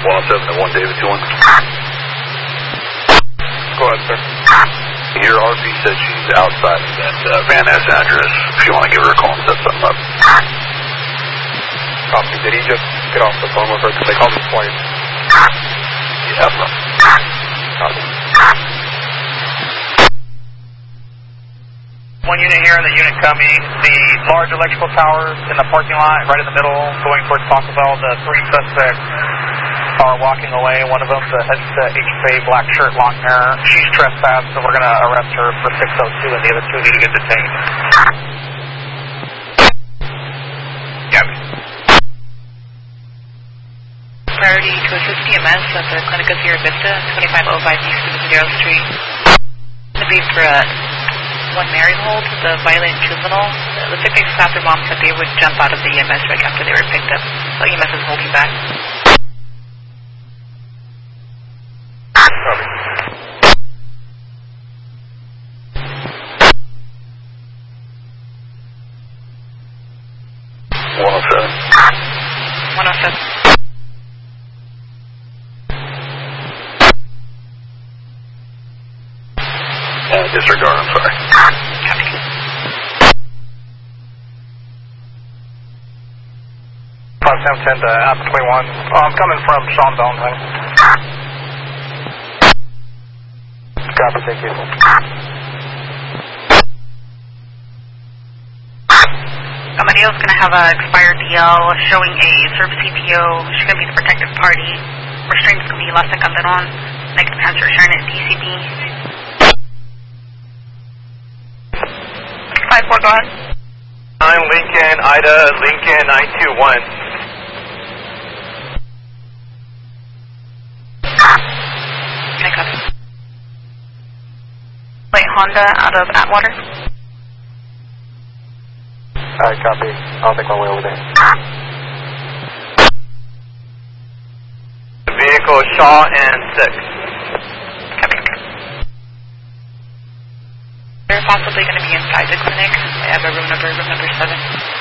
107 to 1 David 21. Go ahead, sir. Your RP said she's outside of that Van Ness address. If you want to give her a call and set something up. Copy. Did he just get off the phone with her? Because they called him twice. Yeah. Copy. One unit here and the unit coming. The large electrical towers in the parking lot, right in the middle, going towards Taco Bell. The three suspects are walking away. One of them, the headset, HFA, black shirt, long hair. She's trespassed, so we're going to arrest her for 602, and the other two need to get detained. Yeah. Priority to assist EMS at the Clinic of Sierra Vista, 2505 East Madero Street. To be for one Maryhold, the violent juvenile. The victim staff their mom said they would jump out of the EMS right after they were picked up. So EMS is holding back. Copy. Disregard, I'm sorry. Copy. Five 10 to Apple 21. I'm coming from Sean Valentine. Copy, thank you. Amarillo's going to have an expired DL showing a service CPO. She's going to be the protected party. Restraints going to be Las Calderon. Next answer, Sharon at DCB. 5-4, go ahead. 9 Lincoln, Ida, Lincoln, 921. Okay, copy. Wait, Honda out of Atwater. Alright, copy. I'll make my way over there. The vehicle is Shaw and 6. They're possibly going to be inside the clinic. I have a room number 7.